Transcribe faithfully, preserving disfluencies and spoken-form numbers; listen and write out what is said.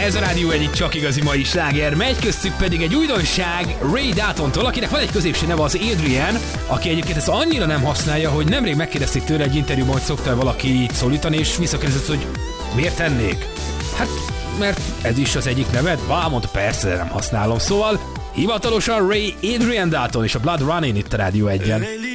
Ez a Rádió egyik csak igazi mai sláger, megy köztük pedig egy újdonság Ray Daltontól, akinek van egy középső neve, az Adrian, aki egyébként ezt annyira nem használja, hogy nemrég megkérdezték tőle egy interjúban, hogy szokta valaki így szólítani, és visszakérdezett, hogy miért tennék? Hát, mert ez is az egyik neved? Bá, mondta, persze, de nem használom. Szóval hivatalosan Ray Adrian Dalton és a Blood Running itt a Rádió egyen.